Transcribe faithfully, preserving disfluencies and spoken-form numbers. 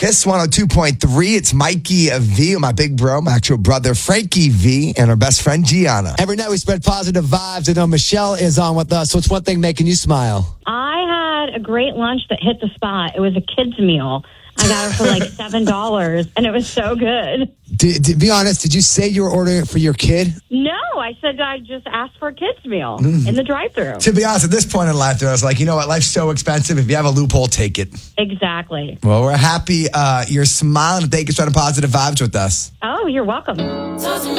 Kiss one oh two point three. It's Mikey V, my big bro, my actual brother Frankie V, and our best friend Gianna. Every night we spread positive vibes. I know Michelle is on with us. What's one thing making you smile? I had a great lunch that hit the spot. It was a kid's meal. I got it for like seven dollars, and it was so good. Did, did, be honest, did you say you were ordering it for your kid? No, I said I just asked for a kid's meal mm. in the drive-thru. To be honest, at this point in life, I was like, you know what? Life's so expensive. If you have a loophole, take it. Exactly. Well, we're happy uh, you're smiling and thank you for sharing positive vibes with us. Oh, you're welcome.